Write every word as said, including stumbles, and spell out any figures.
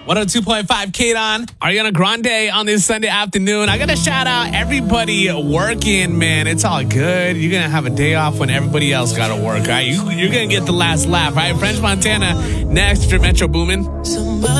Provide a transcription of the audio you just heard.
one oh two point five K-Don, Ariana Grande on this Sunday afternoon. I got to shout out everybody working, man. It's all good. You're going to have a day off when everybody else got to work, right? You, you're going to get the last laugh, right? French Montana next for Metro Boomin.